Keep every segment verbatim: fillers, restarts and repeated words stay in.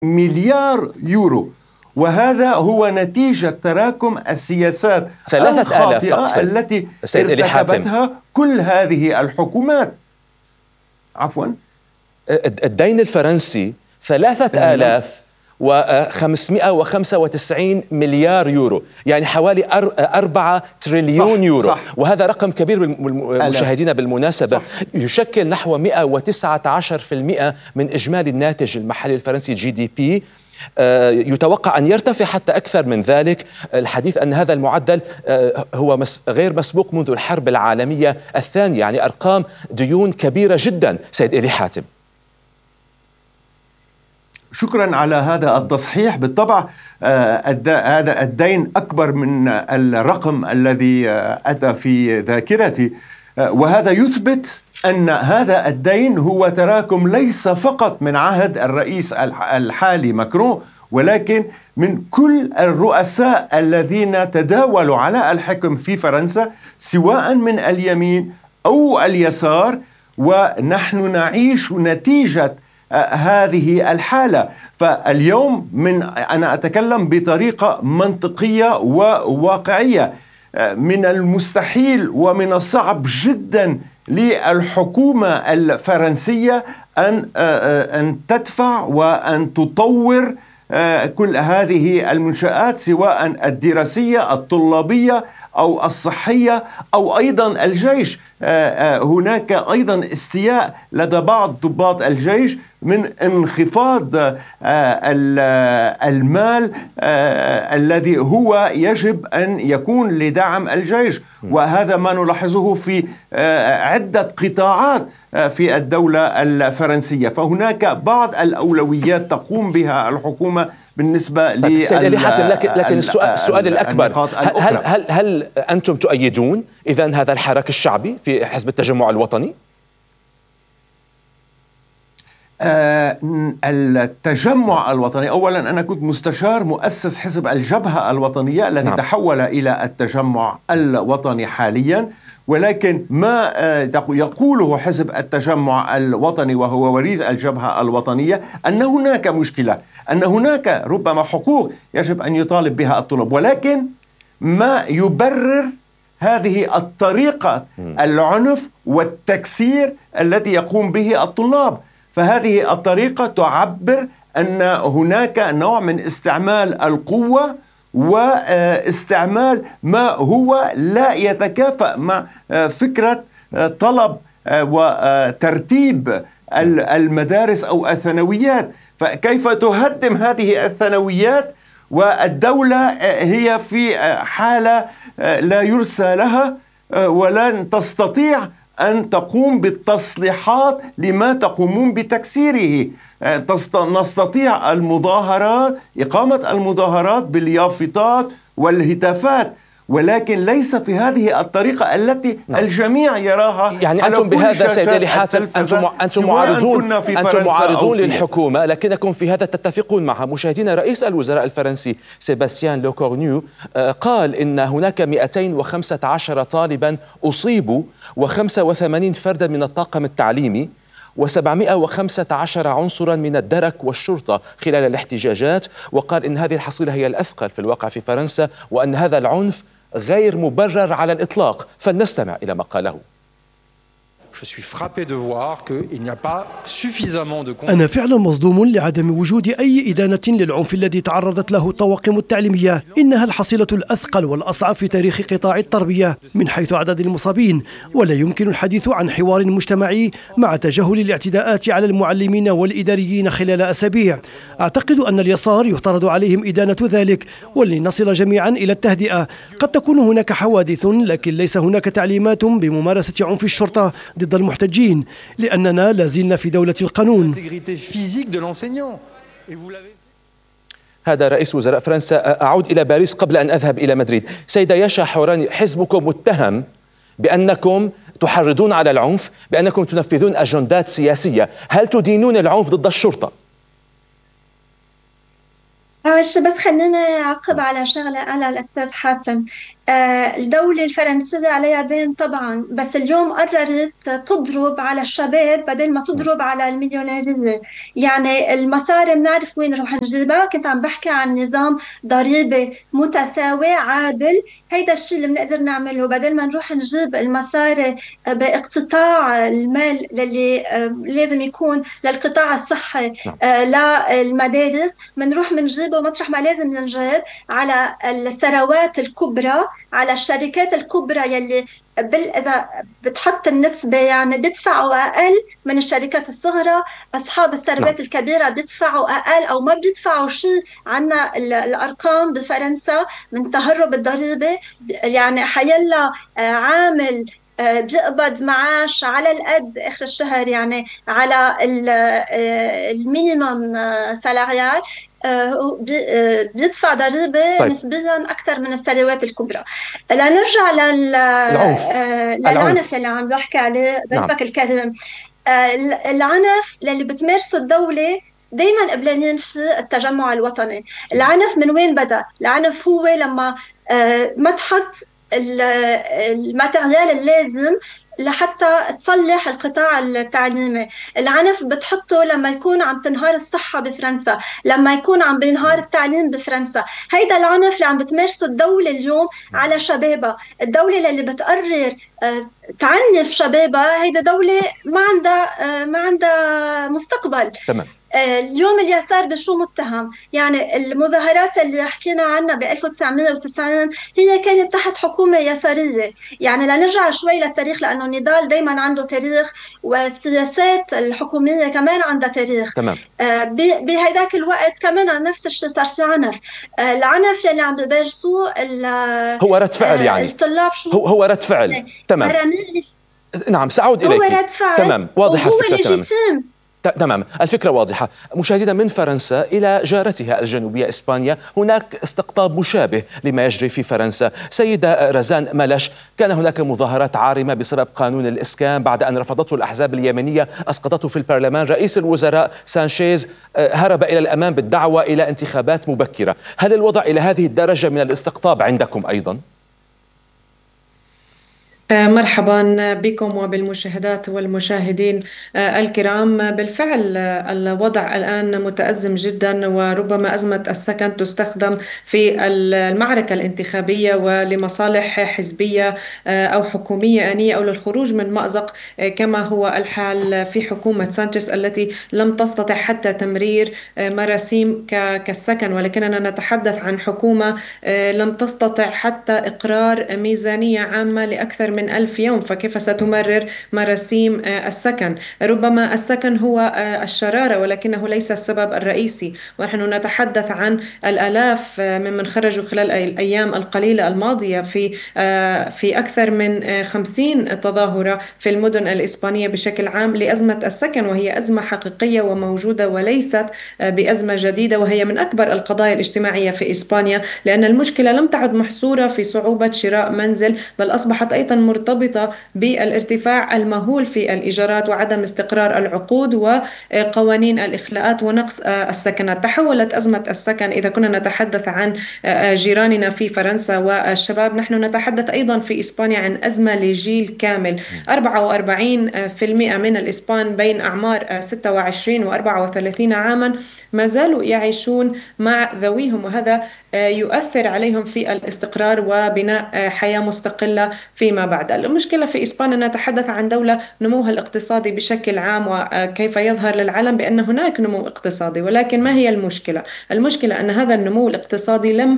مليار يورو، وهذا هو نتيجة تراكم السياسات الخاطئة التي ارتكبتها كل هذه الحكومات. عفوا الدين الفرنسي ثلاثة آلاف وخمسمائة وخمسة وتسعين مليار يورو، يعني حوالي أربعة تريليون صح يورو صح. وهذا رقم كبير مشاهدينا بالمناسبة صح. يشكل نحو مئة وتسعة عشر بالمئة من إجمالي الناتج المحلي الفرنسي جي دي بي. يتوقع أن يرتفع حتى أكثر من ذلك. الحديث أن هذا المعدل هو غير مسبوق منذ الحرب العالمية الثانية، يعني أرقام ديون كبيرة جدا. سيد إلي حاتم، شكرا على هذا التصحيح. بالطبع هذا الدين أكبر من الرقم الذي أتى في ذاكرتي، وهذا يثبت أن هذا الدين هو تراكم ليس فقط من عهد الرئيس الحالي ماكرون، ولكن من كل الرؤساء الذين تداولوا على الحكم في فرنسا، سواء من اليمين أو اليسار، ونحن نعيش نتيجة هذه الحالة. فاليوم من أنا أتكلم بطريقة منطقية وواقعية، من المستحيل ومن الصعب جدا للحكومة الفرنسية أن أن تدفع وأن تطور كل هذه المنشآت، سواء الدراسية الطلابية أو الصحية أو أيضا الجيش. هناك أيضا استياء لدى بعض ضباط الجيش من انخفاض المال الذي هو يجب أن يكون لدعم الجيش، وهذا ما نلاحظه في عدة قطاعات في الدولة الفرنسية. فهناك بعض الأولويات تقوم بها الحكومة بالنسبة ل سيد حاتم، لكن, لكن السؤال, السؤال الأكبر، هل, هل, هل أنتم تؤيدون إذن هذا الحراك الشعبي في حزب التجمع الوطني؟ آه التجمع الوطني، أولا أنا كنت مستشار مؤسس حزب الجبهة الوطنية الذي نعم. تحول إلى التجمع الوطني حاليا، ولكن ما يقوله حزب التجمع الوطني وهو وريث الجبهة الوطنية أن هناك مشكلة، أن هناك ربما حقوق يجب أن يطالب بها الطلاب، ولكن ما يبرر هذه الطريقة العنف والتكسير التي يقوم به الطلاب. فهذه الطريقة تعبر أن هناك نوع من استعمال القوة واستعمال ما هو لا يتكافأ مع فكرة طلب وترتيب المدارس أو الثانويات. فكيف تهدم هذه الثانويات والدولة هي في حالة لا يرثى لها ولن تستطيع أن تقوم بالتصليحات لما تقومون بتكسيره؟ نستطيع المظاهرات، إقامة المظاهرات باليافطات والهتافات، ولكن ليس في هذه الطريقة التي نعم. الجميع يراها. يعني أنتم بهذا سيد إلي حاتم أنتم أنتم معارضون أنتم معارضون للحكومة، لكنكم في هذا تتفقون معها. مشاهدينا، رئيس الوزراء الفرنسي سيباستيان لوكورنيو قال إن هناك مئتين وخمسة عشر طالبا أصيبوا وخمسة وثمانين فردا من الطاقم التعليمي وسبعمائة وخمسة عشر عنصرا من الدرك والشرطة خلال الاحتجاجات، وقال إن هذه الحصيلة هي الأثقل في الواقع في فرنسا، وأن هذا العنف غير مبرر على الإطلاق. فلنستمع إلى ما قاله. أنا فعلا مصدوم لعدم وجود أي إدانة للعنف الذي تعرضت له الطواقم التعليمية. إنها الحصيلة الأثقل والأصعب في تاريخ قطاع التربية من حيث عدد المصابين، ولا يمكن الحديث عن حوار مجتمعي مع تجاهل الاعتداءات على المعلمين والإداريين خلال أسابيع. أعتقد أن اليسار يفترض عليهم إدانة ذلك، ولنصل جميعا إلى التهدئة. قد تكون هناك حوادث، لكن ليس هناك تعليمات بممارسة عنف الشرطة ضد المحتجين، لأننا لازلنا في دولة القانون. هذا رئيس وزراء فرنسا. أعود إلى باريس قبل أن أذهب إلى مدريد. سيدة ياشا حوراني، حزبكم متهم بأنكم تحرضون على العنف، بأنكم تنفذون أجندات سياسية. هل تدينون العنف ضد الشرطة؟ بس بس خلينا نعقب على شغلة على الأستاذ حاتم. الدولة الفرنسية عليها دين طبعا، بس اليوم قررت تضرب على الشباب بدل ما تضرب على المليونيرية. يعني المصاري بنعرف وين نروح نجيبها. كنت عم بحكي عن نظام ضريبي متساوي عادل، هيدا الشيء اللي بنقدر نعمله بدل ما نروح نجيب المصاري باقتطاع المال اللي لازم يكون للقطاع الصحي للمدارس. بنروح بنجيبه مطرح ما لازم ينجاب على الثروات الكبرى، على الشركات الكبرى يلي بال إذا بتحط النسبة يعني بيدفعوا أقل من الشركات الصغرى. أصحاب الثروات الكبيرة بيدفعوا أقل أو ما بيدفعوا شيء. عنا الأرقام بفرنسا من تهرب الضريبة، يعني حيلا عامل بيقبض معاش على القد آخر الشهر، يعني على المينيموم سالاريال، بيدفع ضريبة طيب. نسبيا أكثر من الثروات الكبرى. لنرجع للعنف للعنف اللي عم بحكي عليه ضيفك الكريم. العنف اللي بتمارسه الدولة دايما قبلانين في التجمع الوطني. العنف من وين بدأ؟ العنف هو لما ما تحط الماتريال اللازم لحتى تصلح القطاع التعليمي. العنف بتحطه لما يكون عم تنهار الصحة بفرنسا، لما يكون عم بينهار التعليم بفرنسا. هيدا العنف اللي عم بتمارسه الدولة اليوم على شبابها. الدولة اللي بتقرر تعنف شبابها هيدا دولة ما عندها ما عندها مستقبل. تمام. اليوم اليسار بشو متهم؟ يعني المظاهرات اللي حكينا عنها ب ألف وتسعمية وتسعين هي كانت تحت حكومة يسارية. يعني لنرجع شوي للتاريخ، لأنه النضال دايما عنده تاريخ والسياسات الحكومية كمان عندها تاريخ. تمام. بهيداك الوقت كمان نفس الشيء صار في عنف. العنف اللي عم ببارسوه هو رد فعل، يعني الطلاب شو هو هو رد فعل. تمام. نعم سأعود إليك. هو رد فعل. تمام، واضحة الفكرة. تمام. تمام، الفكرة واضحة. مشاهدينا، من فرنسا إلى جارتها الجنوبية إسبانيا هناك استقطاب مشابه لما يجري في فرنسا. سيدة رزان ملش، كان هناك مظاهرات عارمة بسبب قانون الإسكان بعد أن رفضته الأحزاب اليمنية أسقطته في البرلمان. رئيس الوزراء سانشيز هرب إلى الأمام بالدعوة إلى انتخابات مبكرة. هل الوضع إلى هذه الدرجة من الاستقطاب عندكم أيضا؟ مرحبا بكم وبالمشاهدات والمشاهدين الكرام. بالفعل الوضع الآن متأزم جدا، وربما أزمة السكن تستخدم في المعركة الانتخابية ولمصالح حزبية أو حكومية آنية أو للخروج من مأزق، كما هو الحال في حكومة سانشيز التي لم تستطع حتى تمرير مراسيم كالسكن. ولكننا نتحدث عن حكومة لم تستطع حتى إقرار ميزانية عامة لأكثر من من ألف يوم، فكيف ستمرر مراسيم السكن؟ ربما السكن هو الشرارة ولكنه ليس السبب الرئيسي. ونحن نتحدث عن الآلاف ممن خرجوا خلال الأيام القليلة الماضية في في أكثر من خمسين تظاهرة في المدن الإسبانية بشكل عام لأزمة السكن، وهي أزمة حقيقية وموجودة وليست بأزمة جديدة، وهي من أكبر القضايا الاجتماعية في إسبانيا، لأن المشكلة لم تعد محصورة في صعوبة شراء منزل، بل أصبحت أيضا مرتبطة بالارتفاع المهول في الإيجارات وعدم استقرار العقود وقوانين الإخلاءات ونقص السكنات. تحولت أزمة السكن، إذا كنا نتحدث عن جيراننا في فرنسا والشباب، نحن نتحدث أيضا في إسبانيا عن أزمة لجيل كامل. أربعة وأربعين بالمئة من الإسبان بين أعمار ستة وعشرين وأربعة وثلاثين عاما ما زالوا يعيشون مع ذويهم، وهذا يؤثر عليهم في الاستقرار وبناء حياة مستقلة فيما بعد. المشكلة في إسبانيا نتحدث عن دولة نموها الاقتصادي بشكل عام وكيف يظهر للعالم بأن هناك نمو اقتصادي، ولكن ما هي المشكلة؟ المشكلة أن هذا النمو الاقتصادي لم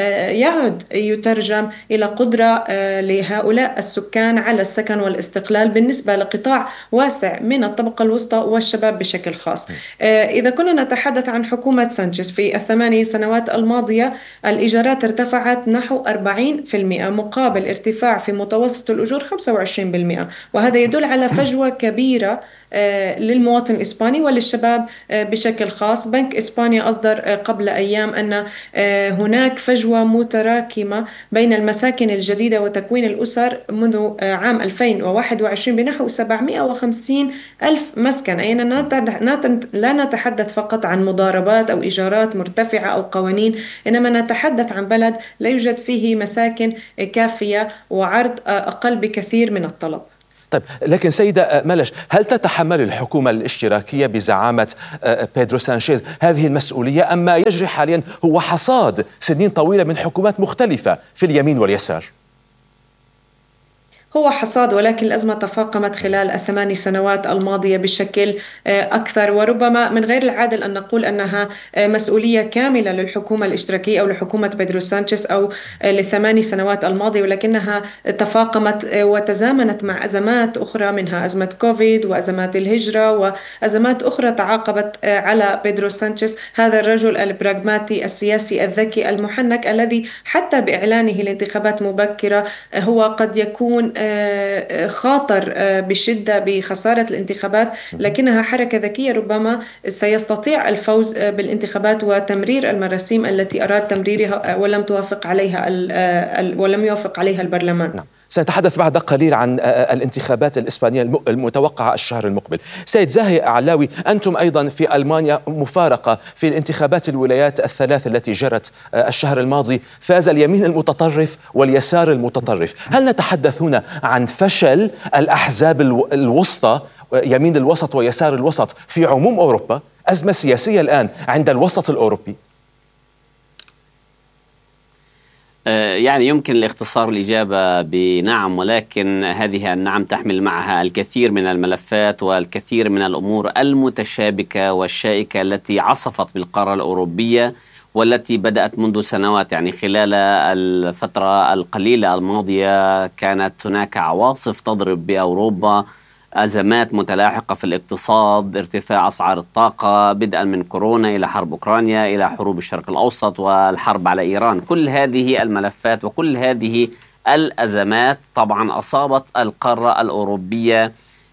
يعد يترجم إلى قدرة لهؤلاء السكان على السكن والاستقلال بالنسبة لقطاع واسع من الطبقة الوسطى والشباب بشكل خاص. إذا كنا نتحدث عن حكومة سانشيز في الثماني سنوات الماضية، الإيجارات ارتفعت نحو أربعين بالمئة مقابل ارتفاع في متوسط متوسط الأجور خمسة وعشرين بالمئة، وهذا يدل على فجوة كبيرة للمواطن الإسباني وللشباب بشكل خاص. بنك إسبانيا أصدر قبل أيام أن هناك فجوة متراكمة بين المساكن الجديدة وتكوين الأسر منذ عام ألفين وواحد وعشرين بنحو سبعمئة وخمسين ألف مسكن، أي أننا لا نتحدث فقط عن مضاربات أو إيجارات مرتفعة أو قوانين، إنما نتحدث عن بلد لا يوجد فيه مساكن كافية وعرض أقل بكثير من الطلب. طيب، لكن سيدة ملش، هل تتحمل الحكومة الاشتراكية بزعامة بيدرو سانشيز هذه المسؤولية، أم ما يجري حاليا هو حصاد سنين طويلة من حكومات مختلفة في اليمين واليسار؟ هو حصاد، ولكن الأزمة تفاقمت خلال الثماني سنوات الماضية بشكل أكثر، وربما من غير العادل أن نقول أنها مسؤولية كاملة للحكومة الاشتراكية أو لحكومة بيدرو سانشيز أو للثماني سنوات الماضية، ولكنها تفاقمت وتزامنت مع أزمات أخرى، منها أزمة كوفيد وأزمات الهجرة وأزمات أخرى تعاقبت على بيدرو سانشيز، هذا الرجل البراغماتي السياسي الذكي المحنك الذي حتى بإعلانه لانتخابات مبكرة هو قد يكون خاطر بشدة بخسارة الانتخابات، لكنها حركة ذكية، ربما سيستطيع الفوز بالانتخابات وتمرير المراسيم التي أراد تمريرها ولم توافق عليها ولم يوافق عليها البرلمان. نعم. سنتحدث بعد قليل عن الانتخابات الإسبانية المتوقعة الشهر المقبل. سيد زاهي علاوي، أنتم أيضا في ألمانيا مفارقة في الانتخابات الولايات الثلاث التي جرت الشهر الماضي، فاز اليمين المتطرف واليسار المتطرف. هل نتحدث هنا عن فشل الأحزاب الوسطى، يمين الوسط ويسار الوسط، في عموم أوروبا؟ أزمة سياسية الآن عند الوسط الأوروبي. يعني يمكن الاختصار الإجابة بنعم، ولكن هذه النعم تحمل معها الكثير من الملفات والكثير من الأمور المتشابكة والشائكة التي عصفت بالقارة الأوروبية والتي بدأت منذ سنوات. يعني خلال الفترة القليلة الماضية كانت هناك عواصف تضرب بأوروبا، أزمات متلاحقة في الاقتصاد، ارتفاع أسعار الطاقة، بدءا من كورونا إلى حرب أوكرانيا إلى حروب الشرق الأوسط والحرب على إيران. كل هذه الملفات وكل هذه الأزمات طبعا أصابت القارة الأوروبية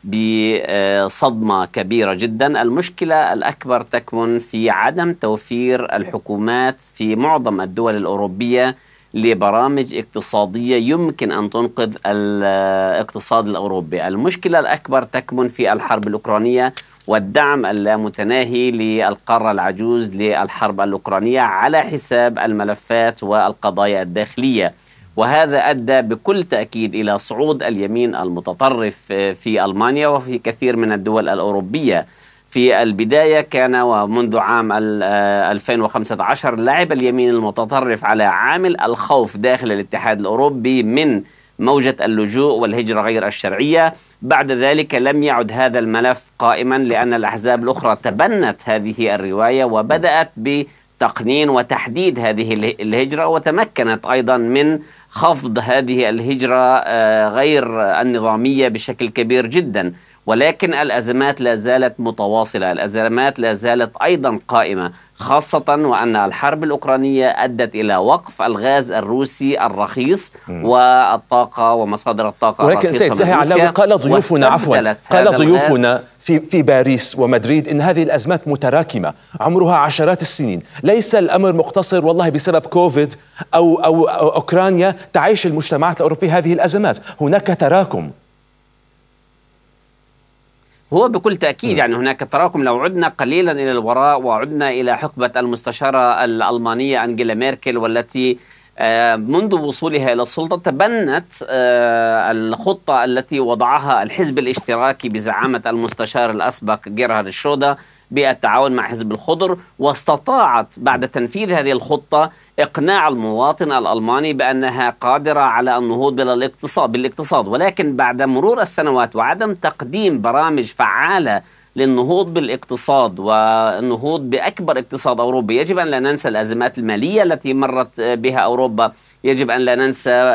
بصدمة كبيرة جدا. المشكلة الأكبر تكمن في عدم توفير الحكومات في معظم الدول الأوروبية لبرامج اقتصادية يمكن أن تنقذ الاقتصاد الأوروبي. المشكلة الأكبر تكمن في الحرب الأوكرانية والدعم اللامتناهي للقارة العجوز للحرب الأوكرانية على حساب الملفات والقضايا الداخلية، وهذا أدى بكل تأكيد إلى صعود اليمين المتطرف في ألمانيا وفي كثير من الدول الأوروبية. في البداية كان ومنذ عام ألفين وخمسة عشر لعب اليمين المتطرف على عامل الخوف داخل الاتحاد الأوروبي من موجة اللجوء والهجرة غير الشرعية. بعد ذلك لم يعد هذا الملف قائما، لأن الأحزاب الأخرى تبنت هذه الرواية وبدأت بتقنين وتحديد هذه الهجرة، وتمكنت أيضا من خفض هذه الهجرة غير النظامية بشكل كبير جدا. ولكن الأزمات لا زالت متواصلة، الأزمات لا زالت أيضا قائمة، خاصة وأن الحرب الأوكرانية أدت إلى وقف الغاز الروسي الرخيص م. والطاقة ومصادر الطاقة الرخيصة. ولكن سيد زاهي علاوي، قال ضيوفنا عفوا قال ضيوفنا في في باريس ومدريد إن هذه الأزمات متراكمة عمرها عشرات السنين، ليس الأمر مقتصر والله بسبب كوفيد أو أو, أو أوكرانيا تعيش المجتمعات الأوروبية هذه الأزمات، هناك تراكم. هو بكل تأكيد يعني هناك تراكم. لو عدنا قليلا إلى الوراء وعدنا إلى حقبة المستشارة الألمانية أنجيلا ميركل، والتي منذ وصولها إلى السلطة تبنت الخطة التي وضعها الحزب الاشتراكي بزعامة المستشار الأسبق جيرهارد شرودا بالتعاون مع حزب الخضر، واستطاعت بعد تنفيذ هذه الخطة إقناع المواطن الألماني بأنها قادرة على النهوض بالاقتصاد بالاقتصاد ولكن بعد مرور السنوات وعدم تقديم برامج فعالة للنهوض بالاقتصاد والنهوض بأكبر اقتصاد أوروبي. يجب أن لا ننسى الأزمات المالية التي مرت بها أوروبا، يجب أن لا ننسى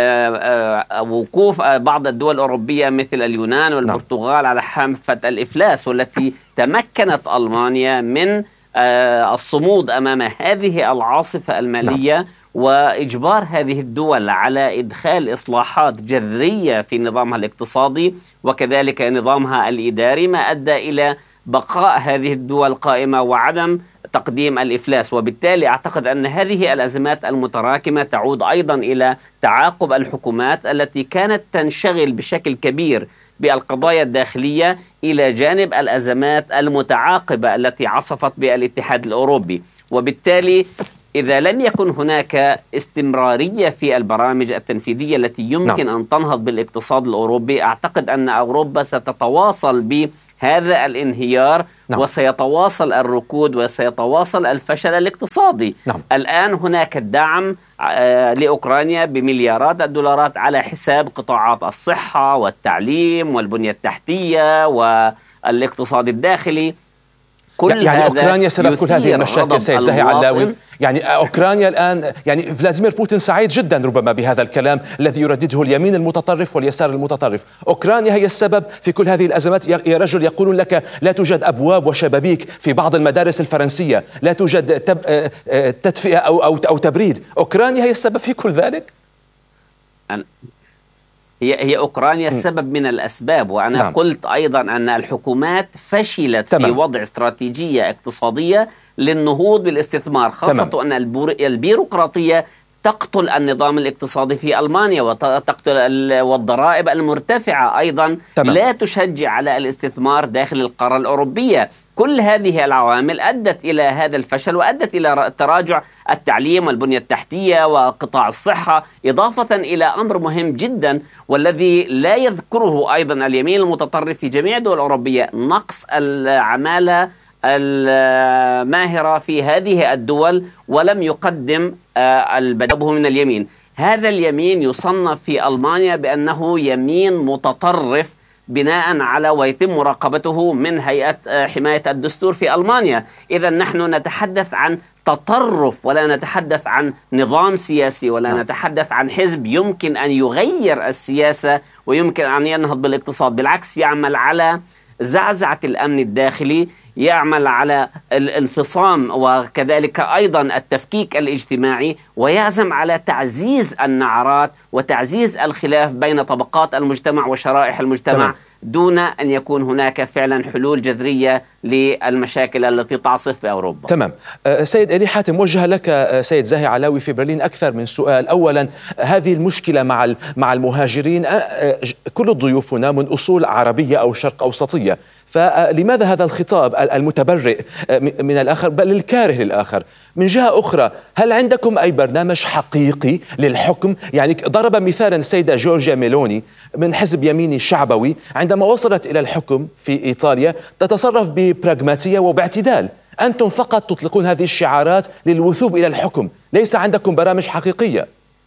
وقوف بعض الدول الأوروبية مثل اليونان والبرتغال على حافة الإفلاس، والتي تمكنت ألمانيا من الصمود أمام هذه العاصفة المالية نعم. وإجبار هذه الدول على إدخال إصلاحات جذرية في نظامها الاقتصادي وكذلك نظامها الإداري، ما أدى إلى بقاء هذه الدول قائمة وعدم تقديم الإفلاس. وبالتالي أعتقد أن هذه الأزمات المتراكمة تعود أيضا إلى تعاقب الحكومات التي كانت تنشغل بشكل كبير بالقضايا الداخلية إلى جانب الأزمات المتعاقبة التي عصفت بالاتحاد الأوروبي. وبالتالي إذا لم يكن هناك استمرارية في البرامج التنفيذية التي يمكن نعم. أن تنهض بالاقتصاد الأوروبي، أعتقد أن أوروبا ستتواصل بهذا الانهيار نعم. وسيتواصل الركود وسيتواصل الفشل الاقتصادي نعم. الآن هناك الدعم لأوكرانيا بمليارات الدولارات على حساب قطاعات الصحة والتعليم والبنية التحتية والاقتصاد الداخلي. كل يعني هذا أوكرانيا سبب كل هذه المشاكل سيد زاهي علاوي. يعني أوكرانيا الآن، يعني فلاديمير بوتين سعيد جدا ربما بهذا الكلام الذي يردده اليمين المتطرف واليسار المتطرف. أوكرانيا هي السبب في كل هذه الأزمات. يا رجل يقولون لك لا توجد أبواب وشبابيك في بعض المدارس الفرنسية، لا توجد تدفئة أو, أو, أو تبريد. أوكرانيا هي السبب في كل ذلك. هي هي أوكرانيا السبب من الأسباب، وأنا نعم. قلت أيضا أن الحكومات فشلت تمام. في وضع استراتيجية اقتصادية للنهوض بالاستثمار، خاصة تمام. أن البيروقراطية تقتل النظام الاقتصادي في ألمانيا وتقتل والضرائب المرتفعة أيضا تمام. لا تشجع على الاستثمار داخل القارة الأوروبية. كل هذه العوامل أدت إلى هذا الفشل وأدت إلى تراجع التعليم والبنية التحتية وقطاع الصحة، إضافة إلى أمر مهم جدا والذي لا يذكره أيضا اليمين المتطرف في جميع الدول الأوروبية، نقص العمالة الماهرة في هذه الدول ولم يقدم البدء من اليمين. هذا اليمين يصنف في ألمانيا بأنه يمين متطرف بناء على ويتم مراقبته من هيئة حماية الدستور في ألمانيا. إذا نحن نتحدث عن تطرف ولا نتحدث عن نظام سياسي ولا نعم. نتحدث عن حزب يمكن أن يغير السياسة ويمكن أن ينهض بالاقتصاد. بالعكس، يعمل على زعزعة الأمن الداخلي، يعمل على الانفصام وكذلك أيضا التفكيك الاجتماعي، ويعزم على تعزيز النعرات وتعزيز الخلاف بين طبقات المجتمع وشرائح المجتمع تمام. دون أن يكون هناك فعلا حلول جذرية للمشاكل التي تعصف بأوروبا. تمام. سيد إلي حاتم، وجه لك سيد زاهي علاوي في برلين أكثر من سؤال. أولا، هذه المشكلة مع مع المهاجرين، كل ضيوفنا من أصول عربية أو شرق أوسطية، فلماذا هذا الخطاب المتبرئ من الآخر بل الكاره للآخر؟ من جهة أخرى، هل عندكم أي برنامج حقيقي للحكم؟ يعني ضرب مثالا السيدة جورجيا ميلوني من حزب يميني شعبوي، عندما وصلت إلى الحكم في إيطاليا تتصرف ببراغماتية وباعتدال. أنتم فقط تطلقون هذه الشعارات للوثوب إلى الحكم، ليس عندكم برامج حقيقية.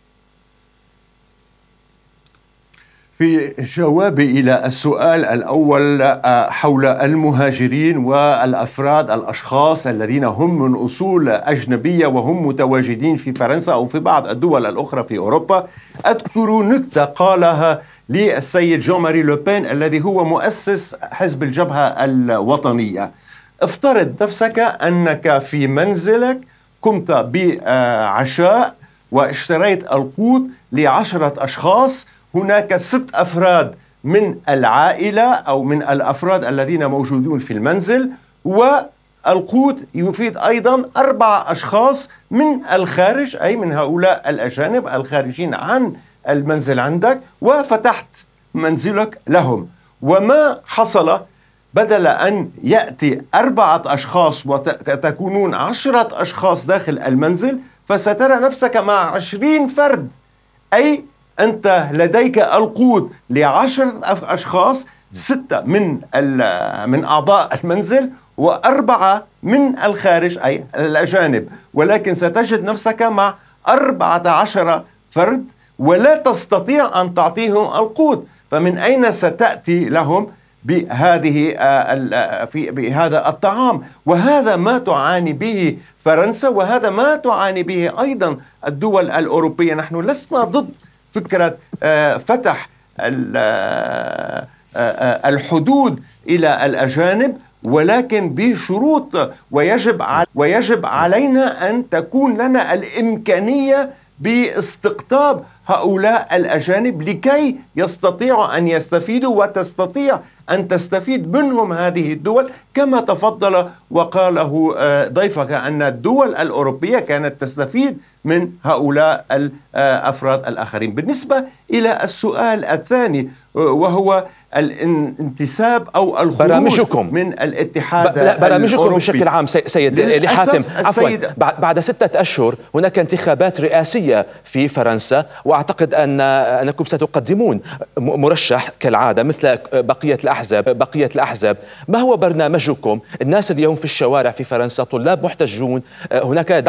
في جوابي إلى السؤال الأول حول المهاجرين والأفراد الأشخاص الذين هم من أصول أجنبية وهم متواجدين في فرنسا أو في بعض الدول الأخرى في أوروبا، أذكر نكتة قالها للسيد جون ماري لوبين الذي هو مؤسس حزب الجبهة الوطنية. افترض نفسك أنك في منزلك قمت بعشاء واشتريت القوت لعشرة أشخاص، هناك ست أفراد من العائلة أو من الأفراد الذين موجودون في المنزل، والقوت يفيد أيضا أربع أشخاص من الخارج، أي من هؤلاء الأجانب الخارجين عن المنزل عندك، وفتحت منزلك لهم. وما حصل؟ بدل أن يأتي أربعة أشخاص وتكونون عشرة أشخاص داخل المنزل، فسترى نفسك مع عشرين فرد، أي أنت لديك القوت لعشر أشخاص، ستة من من أعضاء المنزل وأربعة من الخارج أي الأجانب، ولكن ستجد نفسك مع أربعة عشر فرد ولا تستطيع أن تعطيهم القوت. فمن أين ستأتي لهم بهذه في بهذا الطعام؟ وهذا ما تعاني به فرنسا، وهذا ما تعاني به أيضا الدول الأوروبية. نحن لسنا ضد فكرة فتح الحدود إلى الأجانب، ولكن بشروط، ويجب ويجب علينا أن تكون لنا الإمكانية باستقطاب هؤلاء الأجانب لكي يستطيعوا أن يستفيدوا، وتستطيع أن تستفيد منهم هذه الدول، كما تفضل وقاله ضيفك أن الدول الأوروبية كانت تستفيد من هؤلاء الأفراد الآخرين. بالنسبة إلى السؤال الثاني وهو الانتساب أو الخروج برامجكم من الاتحاد لا برامجكم الأوروبي بشكل عام سيد لي حاتم. عفوا، بعد ستة أشهر هناك انتخابات رئاسية في فرنسا، وأعتقد أن أنكم ستقدمون مرشح كالعادة مثل بقية الأحزاب بقية الأحزاب ما هو برنامجكم؟ الناس اليوم في الشوارع في فرنسا طلاب محتجون، هناك